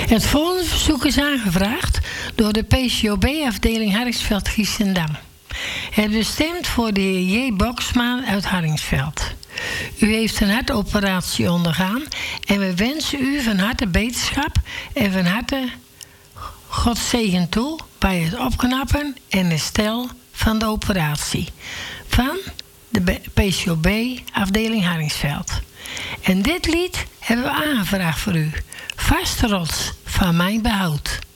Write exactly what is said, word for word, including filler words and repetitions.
Het volgende verzoek is aangevraagd door de P C O B-afdeling Hardingsveld-Giessendam. Het bestemd voor de heer J. Boksma uit Hardingsveld. U heeft een hartoperatie ondergaan en we wensen u van harte beterschap en van harte Gods zegen toe bij het opknappen en herstel van de operatie van de P C O B-afdeling Hardingsveld. En dit lied hebben we aangevraagd voor u. Vaste rots van mijn behoud.